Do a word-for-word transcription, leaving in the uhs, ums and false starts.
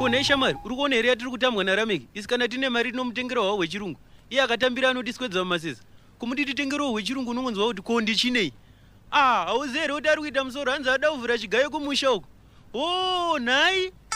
nhai shamwari, uri kuona here yatiri kutambwa naRameki? Isi kana tine mari tinomutengera hwao hwechirungu. Iye akatambira anotiswedza mumasesa. Kumuti titengerawo hwechirungu unongonzwa kuti ko ndichinei. Ah, hauzivi here kuti ari kuita musoro hanzi ada kuvhura chigayo kumusha uko. Oh, nhai!